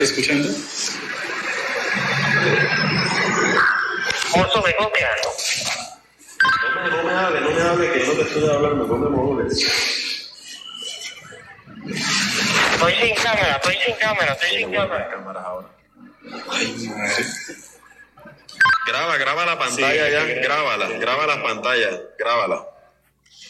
¿Escuchando? Oso, me copia. No me hable, que yo no te estoy hablando, no me moles. Estoy sin cámara. Cámaras ahora. Ay, madre. Graba la pantalla Sí, ya, que graba las pantallas, grábala.